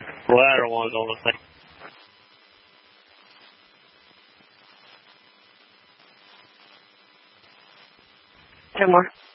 Well, I don't want to go with that. No more.